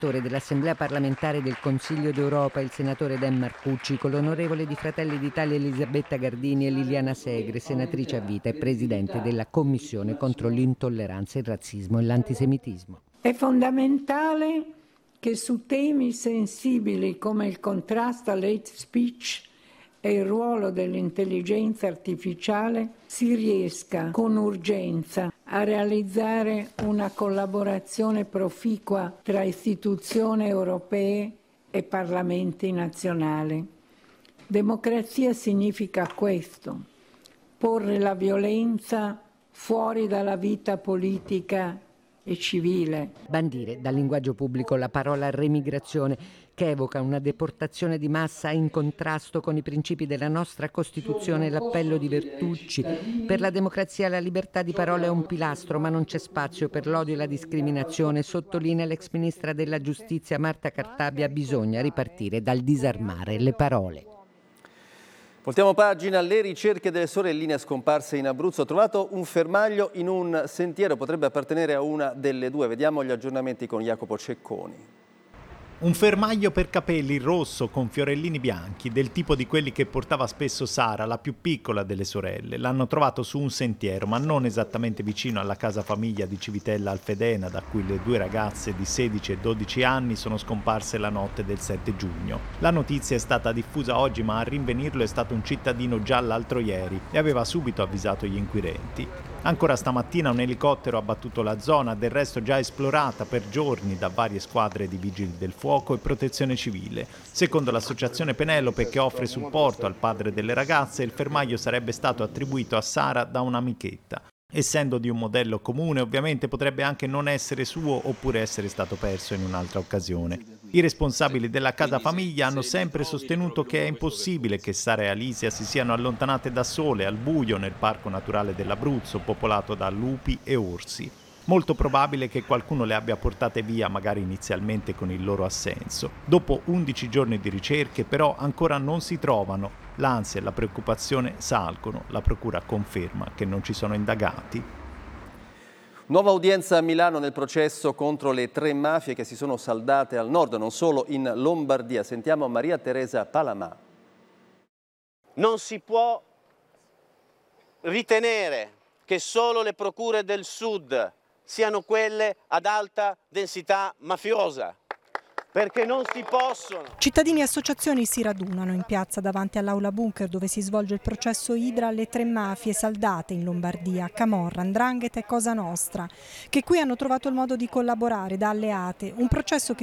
relatore dell'Assemblea parlamentare del Consiglio d'Europa, il senatore Dan Marcucci, con l'onorevole di Fratelli d'Italia Elisabetta Gardini e Liliana Segre, senatrice a vita e presidente della Commissione contro l'intolleranza, il razzismo e l'antisemitismo. È fondamentale che su temi sensibili come il contrasto all'hate speech e il ruolo dell'intelligenza artificiale si riesca con urgenza a realizzare una collaborazione proficua tra istituzioni europee e parlamenti nazionali. Democrazia significa questo: porre la violenza fuori dalla vita politica e civile. Bandire dal linguaggio pubblico la parola remigrazione, che evoca una deportazione di massa in contrasto con i principi della nostra Costituzione e l'appello di Vertucci. Per la democrazia la libertà di parola è un pilastro, ma non c'è spazio per l'odio e la discriminazione, sottolinea l'ex ministra della Giustizia Marta Cartabia. Bisogna ripartire dal disarmare le parole. Voltiamo pagina. Le ricerche delle sorelline scomparse in Abruzzo. Ho trovato un fermaglio in un sentiero, potrebbe appartenere a una delle due. Vediamo gli aggiornamenti con Jacopo Cecconi. Un fermaglio per capelli rosso con fiorellini bianchi, del tipo di quelli che portava spesso Sara, la più piccola delle sorelle. L'hanno trovato su un sentiero, ma non esattamente vicino alla casa famiglia di Civitella Alfedena, da cui le due ragazze di 16 e 12 anni sono scomparse la notte del 7 giugno. La notizia è stata diffusa oggi, ma a rinvenirlo è stato un cittadino già l'altro ieri e aveva subito avvisato gli inquirenti. Ancora stamattina un elicottero ha battuto la zona, del resto già esplorata per giorni da varie squadre di vigili del fuoco e protezione civile. Secondo l'associazione Penelope, che offre supporto al padre delle ragazze, il fermaglio sarebbe stato attribuito a Sara da un'amichetta. Essendo di un modello comune, ovviamente potrebbe anche non essere suo oppure essere stato perso in un'altra occasione. I responsabili della casa famiglia hanno sempre sostenuto che è impossibile che Sara e Alisia si siano allontanate da sole al buio nel parco naturale dell'Abruzzo, popolato da lupi e orsi. Molto probabile che qualcuno le abbia portate via, magari inizialmente con il loro assenso. Dopo 11 giorni di ricerche, però, ancora non si trovano. L'ansia e la preoccupazione salgono. La procura conferma che non ci sono indagati. Nuova udienza a Milano nel processo contro le 3 mafie che si sono saldate al nord, non solo in Lombardia. Sentiamo Maria Teresa Palamà. Non si può ritenere che solo le procure del sud siano quelle ad alta densità mafiosa, perché non si possono. Cittadini e associazioni si radunano in piazza davanti all'aula bunker dove si svolge il processo Idra alle 3 mafie saldate in Lombardia, Camorra, 'Ndrangheta e Cosa Nostra, che qui hanno trovato il modo di collaborare da alleate, un processo che